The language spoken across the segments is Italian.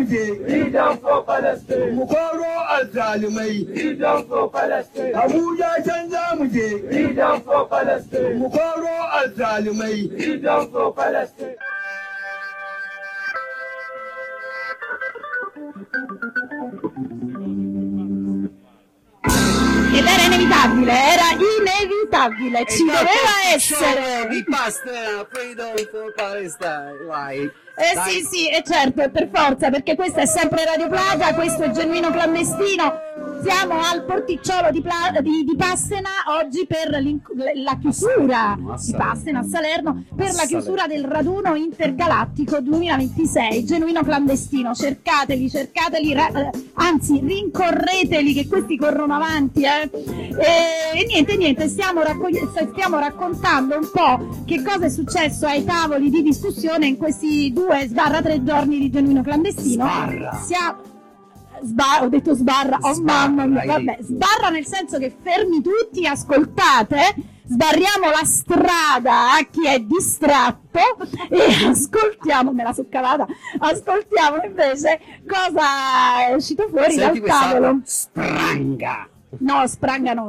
je. Freedom for Palestine. Mu koro azzalimai. Freedom for Palestine. Abuja can za mu je. Freedom for Palestine. Mu koro azzalimai. Freedom for Palestine. Ed era inevitabile, ci doveva essere. Di Pastena, Freedom for Palestine, vai. Sì, e certo, per forza, perché questa è sempre Radio Plaza, questo è Genuino Clandestino. Siamo al porticciolo di Passena oggi per la chiusura di Passena a Salerno, per la chiusura del raduno intergalattico 2026, Genuino Clandestino. Cercateli, anzi rincorreteli che questi corrono avanti, E niente, stiamo raccontando un po' che cosa è successo ai tavoli di discussione in questi 2-3 giorni di Genuino Clandestino. Ho detto sbarra, oh mamma mia, vabbè, sbarra nel senso che fermi tutti, ascoltate, sbarriamo la strada a chi è distratto e ascoltiamo, me la so cavata, ascoltiamo invece cosa è uscito fuori dal tavolo. Spranga. No, spranga no.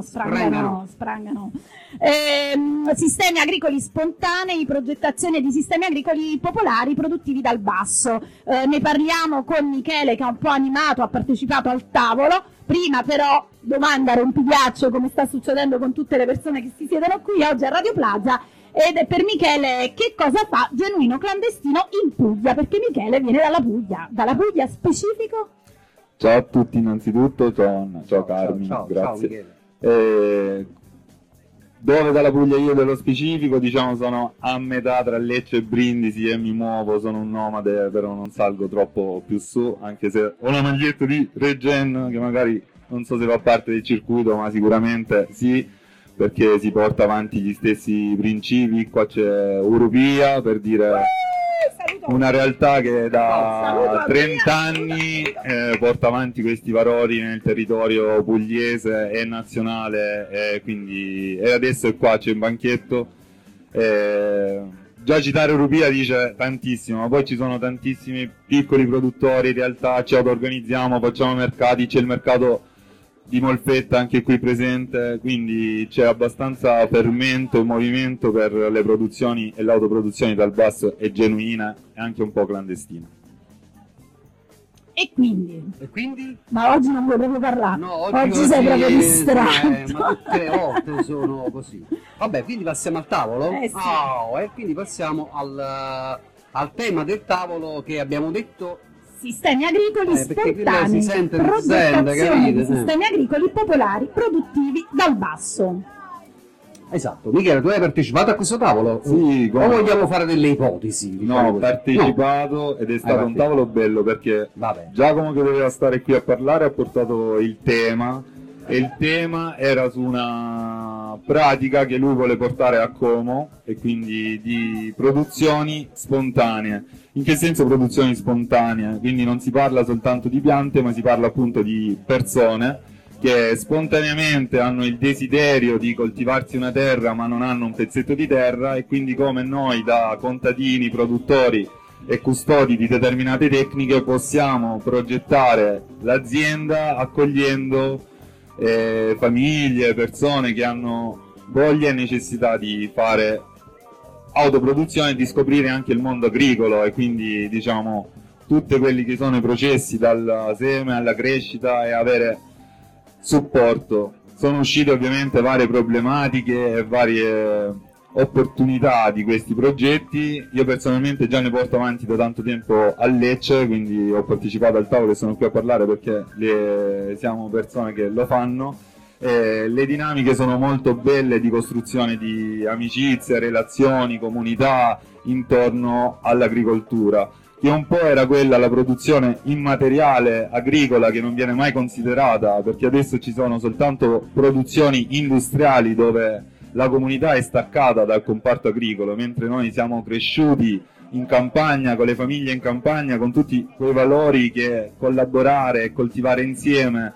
Sistemi agricoli spontanei, progettazione di sistemi agricoli popolari produttivi dal basso. Ne parliamo con Michele che ha un po' animato, ha partecipato al tavolo. Prima però domanda rompighiaccio, come sta succedendo con tutte le persone che si siedono qui oggi a Radio Plaza, ed è per Michele: che cosa fa Genuino Clandestino in Puglia? Perché Michele viene dalla Puglia specifico. Ciao a tutti innanzitutto, ciao Carmi, grazie. Dove dalla Puglia io dello specifico, diciamo sono a metà tra Lecce e Brindisi e mi muovo, sono un nomade, però non salgo troppo più su, anche se ho una maglietta di Regen che magari non so se fa parte del circuito, ma sicuramente sì, perché si porta avanti gli stessi principi. Qua c'è Urupia, per dire una realtà che da 30 anni porta avanti questi valori nel territorio pugliese e nazionale, e adesso è qua, c'è un banchetto. Già citare Urupia dice tantissimo, ma poi ci sono tantissimi piccoli produttori, in realtà ci auto-organizziamo, facciamo mercati, c'è il mercato di Molfetta anche qui presente, quindi c'è abbastanza fermento e movimento per le produzioni, e l'autoproduzione dal basso è genuina e anche un po' clandestina. E quindi? Ma oggi non vuoi proprio parlare? No, oggi sei proprio distratto. Ma tutte le volte sono così. Vabbè, quindi passiamo al tavolo? Sì. E quindi passiamo al tema del tavolo che abbiamo detto. Sistemi agricoli spontanei, si sente, progettazione di sistemi agricoli popolari produttivi dal basso. Esatto. Michele, tu hai partecipato a questo tavolo? Sì, o vogliamo fare delle ipotesi? No, ho partecipato ed è stato un tavolo bello, perché Giacomo, che doveva stare qui a parlare, ha portato il tema, e il tema era su una pratica che lui vuole portare a Como, e quindi di produzioni spontanee. In che senso produzioni spontanee? Quindi non si parla soltanto di piante, ma si parla appunto di persone che spontaneamente hanno il desiderio di coltivarsi una terra ma non hanno un pezzetto di terra, e quindi come noi da contadini, produttori e custodi di determinate tecniche possiamo progettare l'azienda accogliendo famiglie, persone che hanno voglia e necessità di fare autoproduzione e di scoprire anche il mondo agricolo, e quindi diciamo tutti quelli che sono i processi dal seme alla crescita, e avere supporto. Sono uscite ovviamente varie problematiche e varie opportunità di questi progetti. Io personalmente già ne porto avanti da tanto tempo a Lecce, quindi ho partecipato al tavolo e sono qui a parlare perché siamo persone che lo fanno. Le dinamiche sono molto belle, di costruzione di amicizie, relazioni, comunità intorno all'agricoltura, che un po' era quella, la produzione immateriale agricola, che non viene mai considerata, perché adesso ci sono soltanto produzioni industriali dove la comunità è staccata dal comparto agricolo, mentre noi siamo cresciuti in campagna, con le famiglie in campagna, con tutti quei valori che collaborare e coltivare insieme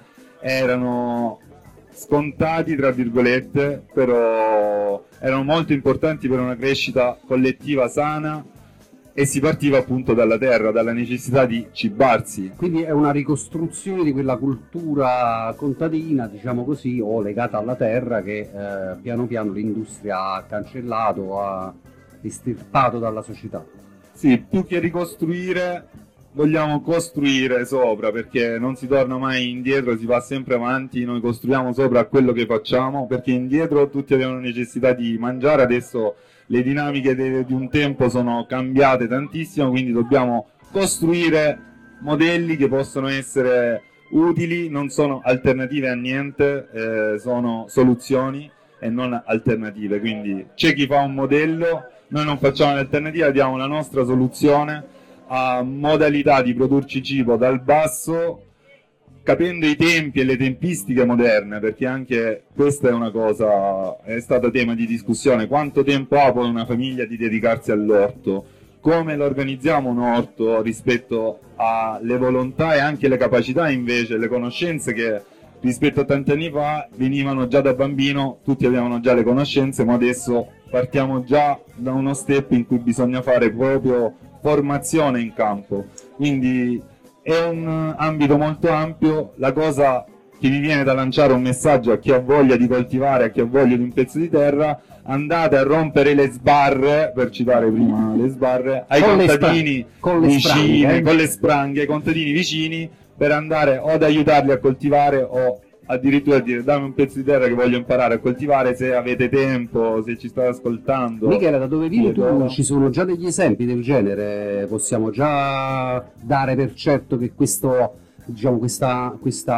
erano scontati, tra virgolette, però erano molto importanti per una crescita collettiva sana e si partiva appunto dalla terra, dalla necessità di cibarsi. Quindi è una ricostruzione di quella cultura contadina, diciamo così, o legata alla terra, che piano piano l'industria ha cancellato, ha estirpato dalla società. Sì, più che ricostruire vogliamo costruire sopra, perché non si torna mai indietro, si va sempre avanti. Noi costruiamo sopra quello che facciamo, perché indietro tutti avevano necessità di mangiare, adesso le dinamiche di un tempo sono cambiate tantissimo, quindi dobbiamo costruire modelli che possono essere utili, non sono alternative a niente, sono soluzioni e non alternative. Quindi c'è chi fa un modello, noi non facciamo l'alternativa, diamo la nostra soluzione a modalità di produrci cibo dal basso, capendo i tempi e le tempistiche moderne, perché anche questa è una cosa, è stato tema di discussione: quanto tempo ha poi una famiglia di dedicarsi all'orto, come lo organizziamo un orto rispetto alle volontà e anche le capacità, invece le conoscenze che rispetto a tanti anni fa venivano già da bambino, tutti avevano già le conoscenze, ma adesso partiamo già da uno step in cui bisogna fare proprio formazione in campo. Quindi è un ambito molto ampio. La cosa che mi viene da lanciare un messaggio a chi ha voglia di coltivare, a chi ha voglia di un pezzo di terra: andate a rompere le sbarre, per citare prima le sbarre, ai contadini vicini, con le spranghe, ai contadini vicini, per andare o ad aiutarli a coltivare o addirittura a dire: dammi un pezzo di terra che voglio imparare a coltivare, se avete tempo, se ci state ascoltando. Michele, da dove vieni tu ci sono già degli esempi del genere? Possiamo già dare per certo che questo, diciamo, questa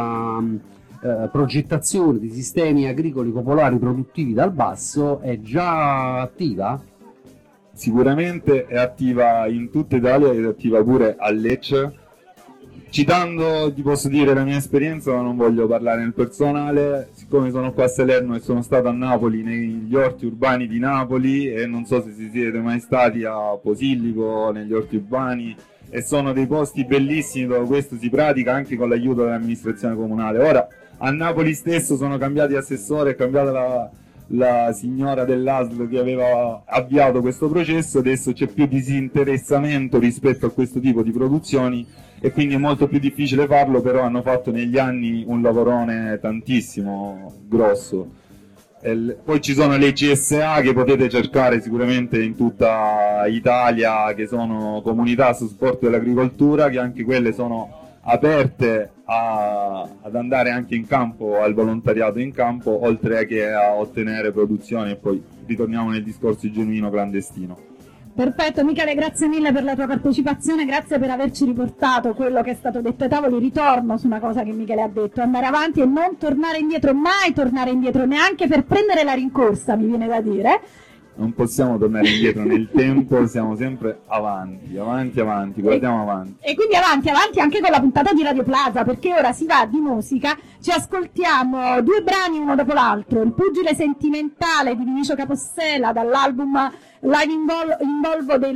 progettazione di sistemi agricoli popolari produttivi dal basso è già attiva? Sicuramente è attiva in tutta Italia ed è attiva pure a Lecce. Citando, ti posso dire la mia esperienza, ma non voglio parlare nel personale. Siccome sono qua a Salerno e sono stato a Napoli, negli orti urbani di Napoli, e non so se siete mai stati a Posillipo, negli orti urbani, e sono dei posti bellissimi dove questo si pratica anche con l'aiuto dell'amministrazione comunale. Ora, a Napoli stesso sono cambiati assessore, è cambiata la signora dell'ASL che aveva avviato questo processo, adesso c'è più disinteressamento rispetto a questo tipo di produzioni e quindi è molto più difficile farlo, però hanno fatto negli anni un lavorone tantissimo grosso. Poi ci sono le CSA che potete cercare sicuramente in tutta Italia, che sono comunità a supporto dell'agricoltura, che anche quelle sono aperte ad andare anche in campo, al volontariato in campo, oltre che a ottenere produzioni. E poi ritorniamo nel discorso genuino clandestino. Perfetto, Michele, grazie mille per la tua partecipazione, grazie per averci riportato quello che è stato detto ai tavoli. Ritorno su una cosa che Michele ha detto: andare avanti e non tornare indietro, mai tornare indietro, neanche per prendere la rincorsa, mi viene da dire. Non possiamo tornare indietro nel tempo, siamo sempre avanti, guardiamo avanti. E quindi avanti anche con la puntata di Radio Plaza, perché ora si va di musica, ci ascoltiamo due brani uno dopo l'altro: Il pugile sentimentale di Vinicio Capossela dall'album Live in Volvo del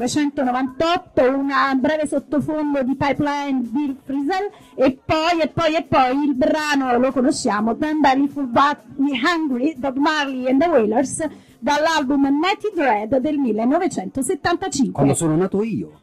1998, un breve sottofondo di Pipeline Bill Frisell, e poi il brano lo conosciamo, Then Belly for But Me Hungry, Bob Marley and the Wailers, dall'album Natty Dread del 1975. Quando sono nato io.